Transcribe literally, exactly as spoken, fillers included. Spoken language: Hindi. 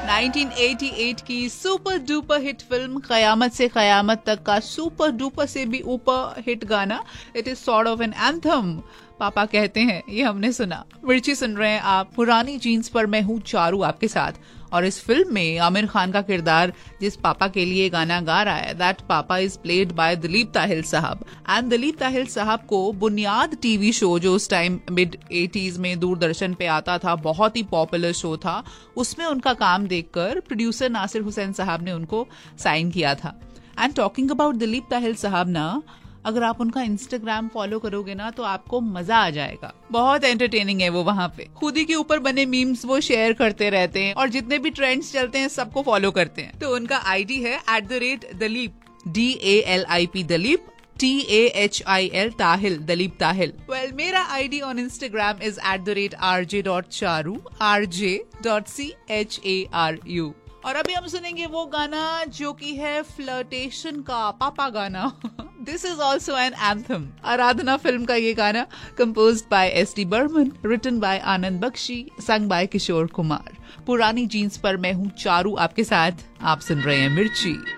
नाइनटीन एटी एट की सुपर डुपर हिट फिल्म कयामत से कयामत तक का सुपर डुपर से भी ऊपर हिट गाना, it is sort of an anthem. पापा कहते हैं, ये हमने सुना। मिर्ची सुन रहे हैं आप, पुरानी जीन्स पर मैं हूँ चारू आपके साथ। और इस फिल्म में आमिर खान का किरदार जिस पापा के लिए गाना गा रहा है, दैट पापा is played by Dilip Tahil साहब। एंड दिलीप ताहिल साहब को बुनियाद टीवी शो, जो उस टाइम मिड एटीज में दूरदर्शन पे आता था, बहुत ही पॉपुलर शो था, उसमें उनका काम देखकर प्रोड्यूसर नासिर हुसैन साहब ने उनको साइन किया था। And talking about Dilip Tahil साहब ना, अगर आप उनका इंस्टाग्राम फॉलो करोगे ना तो आपको मजा आ जाएगा। बहुत एंटरटेनिंग है वो। वहाँ पे खुद ही के ऊपर बने मीम्स वो शेयर करते रहते हैं और जितने भी ट्रेंड्स चलते हैं सबको फॉलो करते हैं। तो उनका आईडी है at the rate Dalip, D A L I P Dalip, T A H I L Tahil, Dalip Tahil. Well, मेरा ID on Instagram is at the rate R J dot Charu, R J dot C H A R you. और अभी हम सुनेंगे वो गाना जो कि है फ्लर्टेशन का पापा गाना। This is also an anthem. Aradhana film का ये गाना, composed by S D Burman, written by Anand Bakshi, sung by Kishore Kumar. पुरानी जीन्स पर मैं हूँ चारू आपके साथ। आप सुन रहे हैं मिर्ची।